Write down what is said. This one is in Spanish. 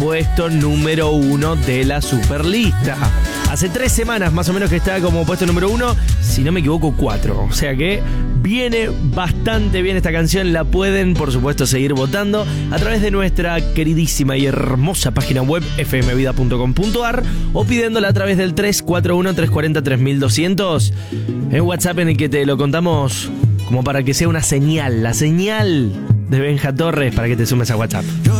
puesto número 1 de la Superlista. Hace 3 semanas más o menos que está como puesto número 1, si no me equivoco 4. O sea que viene bastante bien esta canción. La pueden, por supuesto, seguir votando a través de nuestra queridísima y hermosa página web fmvida.com.ar o pidiéndola a través del 341-340-3200 en WhatsApp, en el que te lo contamos como para que sea una señal, la señal de Benja Torres para que te sumes a WhatsApp.